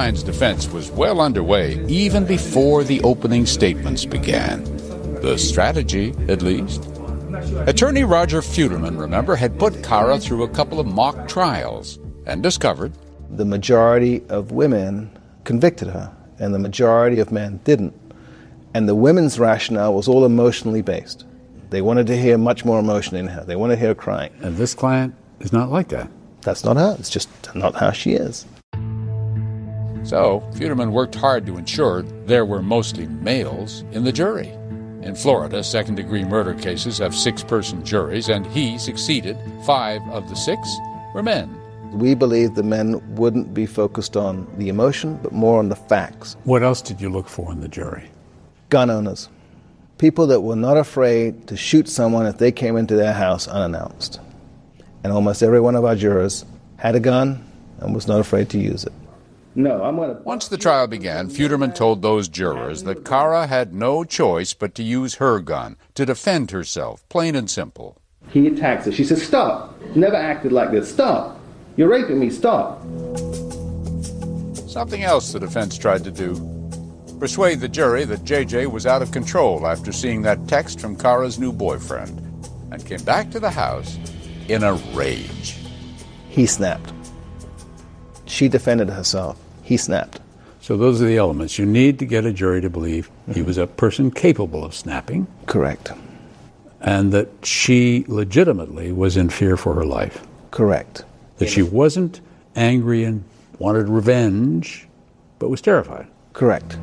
client's defense was well underway even before the opening statements began. The strategy, at least. Attorney Roger Fuderman, remember, had put Cara through a couple of mock trials and discovered the majority of women convicted her, and the majority of men didn't. And the women's rationale was all emotionally based. They wanted to hear much more emotion in her. They wanted to hear her crying. And this client is not like that. That's not her. It's just not how she is. So, Fuderman worked hard to ensure there were mostly males in the jury. In Florida, second-degree murder cases have 6-person juries, and he succeeded. 5 of the 6 were men. We believe the men wouldn't be focused on the emotion, but more on the facts. What else did you look for in the jury? Gun owners. People that were not afraid to shoot someone if they came into their house unannounced. And almost every one of our jurors had a gun and was not afraid to use it. Once the trial began, Fuderman told those jurors that Cara had no choice but to use her gun to defend herself, plain and simple. He attacks her. She says, "Stop. Never acted like this. Stop. You're raping me. Stop." Something else the defense tried to do. Persuade the jury that JJ was out of control after seeing that text from Cara's new boyfriend and came back to the house in a rage. He snapped. She defended herself. He snapped. So those are the elements. You need to get a jury to believe he was a person capable of snapping. Correct. And that she legitimately was in fear for her life. Correct. That she wasn't angry and wanted revenge, but was terrified. Correct.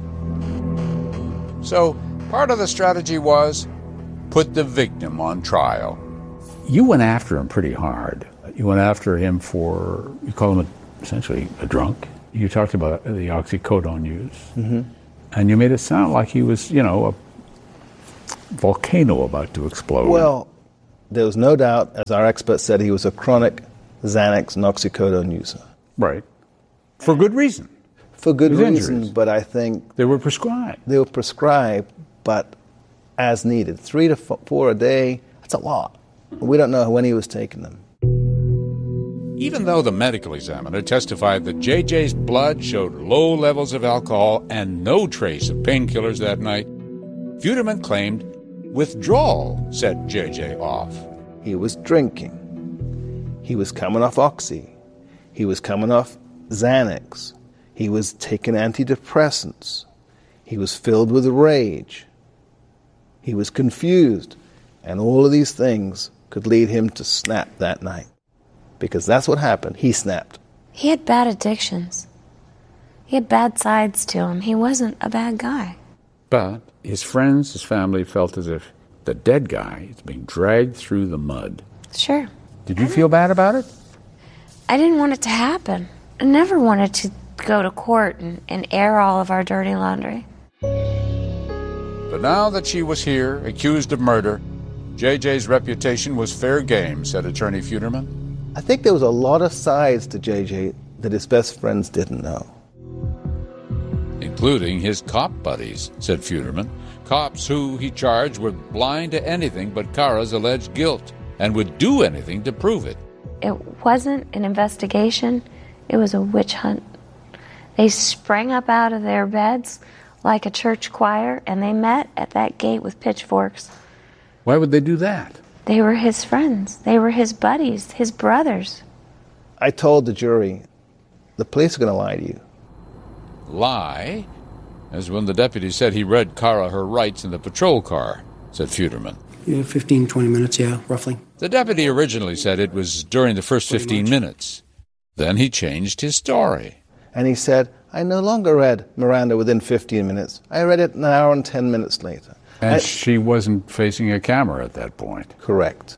So part of the strategy was put the victim on trial. You went after him pretty hard. You went after him for, you call him essentially a drunk. You talked about the oxycodone use. Mm-hmm. And you made it sound like he was, a volcano about to explode. Well, there was no doubt, as our expert said, he was a chronic Xanax and oxycodone user. Right. For good reason. For good reason, injuries. But I think... They were prescribed. They were prescribed, but as needed. 3 to 4 a day, that's a lot. We don't know when he was taking them. Even though the medical examiner testified that JJ's blood showed low levels of alcohol and no trace of painkillers that night, Fuderman claimed withdrawal set JJ off. He was drinking. He was coming off Oxy. He was coming off Xanax. He was taking antidepressants. He was filled with rage. He was confused. And all of these things could lead him to snap that night. Because that's what happened. He snapped. He had bad addictions. He had bad sides to him. He wasn't a bad guy. But his friends, his family felt as if the dead guy is being dragged through the mud. Sure. Did you feel bad about it? I didn't want it to happen. I never wanted to go to court and air all of our dirty laundry. But now that she was here, accused of murder, JJ's reputation was fair game, said Attorney Fuderman. I think there was a lot of sides to JJ that his best friends didn't know. Including his cop buddies, said Fuderman. Cops who, he charged, were blind to anything but Cara's alleged guilt and would do anything to prove it. It wasn't an investigation. It was a witch hunt. They sprang up out of their beds like a church choir, and they met at that gate with pitchforks. Why would they do that? They were his friends. They were his buddies, his brothers. I told the jury, the police are going to lie to you. Lie? As when the deputy said he read Cara her rights in the patrol car, said Fuderman. Yeah, 15, 20 minutes, yeah, roughly. The deputy originally said it was during the first 15 minutes. Then he changed his story. And he said, I no longer read Miranda within 15 minutes. I read it an hour and 10 minutes later. And she wasn't facing a camera at that point. Correct.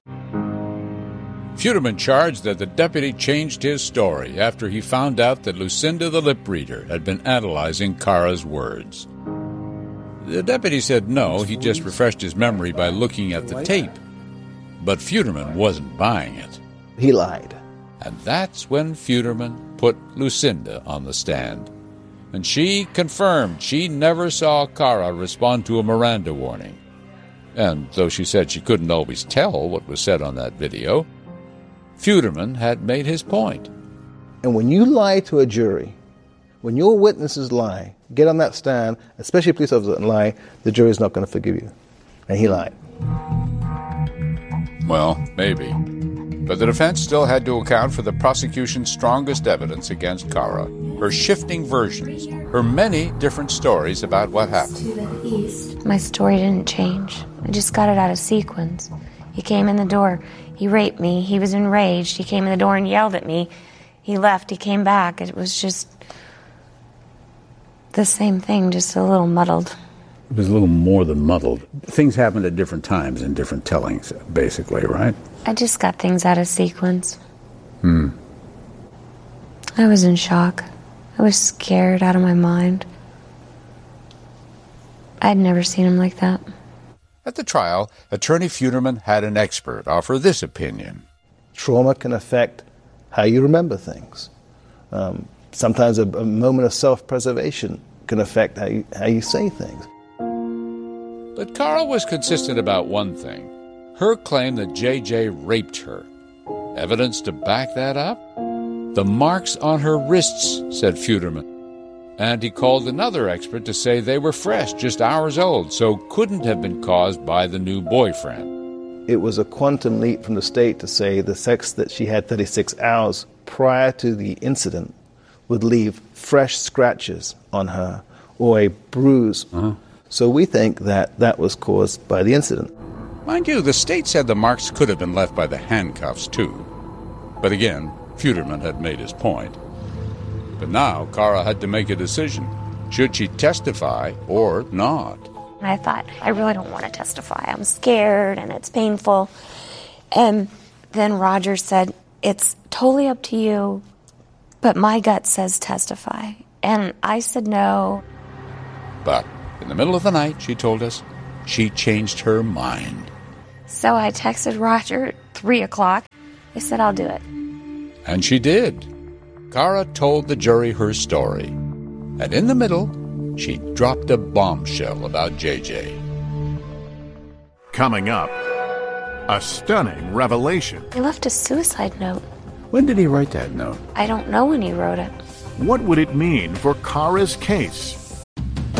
Fuderman charged that the deputy changed his story after he found out that Lucinda the lip reader had been analyzing Cara's words. The deputy said no, he just refreshed his memory by looking at the tape. But Fuderman wasn't buying it. He lied. And that's when Fuderman put Lucinda on the stand. And she confirmed she never saw Cara respond to a Miranda warning. And though she said she couldn't always tell what was said on that video, Fuderman had made his point. And when you lie to a jury, When your witnesses lie, get on that stand, especially a police officer, and lie, the jury's not going to forgive you. And he lied. Well, maybe. But the defense still had to account for the prosecution's strongest evidence against Kara, her shifting versions, her many different stories about what happened. My story didn't change. I just got it out of sequence. He came in the door. He raped me. He was enraged. He came in the door and yelled at me. He left. He came back. It was just the same thing, just a little muddled. It was a little more than muddled. Things happened at different times in different tellings, basically, right? I just got things out of sequence. I was in shock. I was scared out of my mind. I'd never seen him like that. At the trial, Attorney Futerman had an expert offer this opinion. Trauma can affect how you remember things. Sometimes a moment of self-preservation can affect how you say things. But Kara was consistent about one thing, her claim that J.J. raped her. Evidence to back that up? The marks on her wrists, said Futerman. And he called another expert to say they were fresh, just hours old, so couldn't have been caused by the new boyfriend. It was a quantum leap from the state to say the sex that she had 36 hours prior to the incident would leave fresh scratches on her or a bruise. So we think that that was caused by the incident. Mind you, the state said the marks could have been left by the handcuffs, too. But again, Futerman had made his point. But now Kara had to make a decision. Should she testify or not? I thought, I really don't want to testify. I'm scared and it's painful. And then Roger said, it's totally up to you, but my gut says testify. And I said no. But in the middle of the night, she told us, she changed her mind. So I texted Roger at 3 o'clock. I said, I'll do it. And she did. Kara told the jury her story. And in the middle, she dropped a bombshell about J.J. Coming up, a stunning revelation. He left a suicide note. When did he write that note? I don't know when he wrote it. What would it mean for Kara's case?